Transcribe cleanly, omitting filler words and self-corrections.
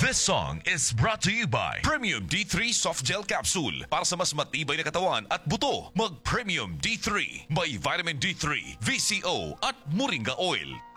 This song is brought to you by Premium D3 Soft Gel Capsule. Para sa mas matibay na katawan at buto, mag Premium D3. May vitamin D3, VCO at Moringa Oil.